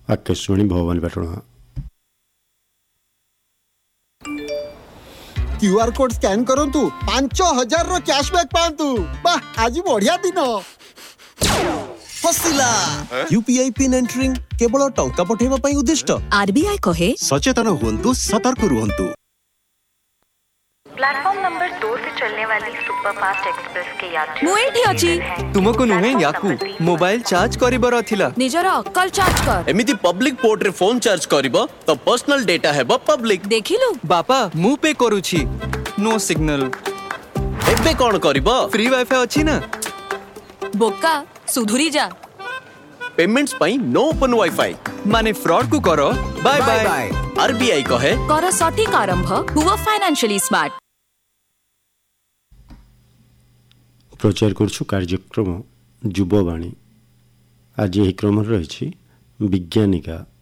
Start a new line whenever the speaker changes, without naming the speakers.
Akashvani भवानीपाटण।
QR code scan करंतु 5000 रो cashback पांतु। वाह आज बढ़िया दिन।
फसिला यूपीआई पिन एंटरिंग केवल टंका पठेबा पई उद्दिष्ट।
आरबीआई कहे
सचेतन हुंतु, सतर्क रुहंतु।
प्लेटफॉर्म नंबर 2 से चलने वाली सुपरफास्ट एक्सप्रेस के यात्री
मुएठी अछि
तुमको नुहे याकू मोबाइल चार्ज करिबर अथिला
निजर अक्कल चार्ज कर।
एमिति पब्लिक पोर्ट रे फोन चार्ज करिवो तो पर्सनल डेटा हेबो पब्लिक।
देखिलु
बापा मु पे करूछि नो सिग्नल।
एबे कोन करिवो?
फ्री वाईफाई अछि ना।
बोका सुधुरी जा।
पेमेंट्स पई नो ओपन वाईफाई
माने फ्रॉड को करो बाय बाय।
आरबीआई कहे
कर सठिक आरंभ हुआ फाइनेंशियली स्मार्ट।
प्रचार करछु कार्यक्रम युववाणी। आज यही क्रम रही विज्ञानिका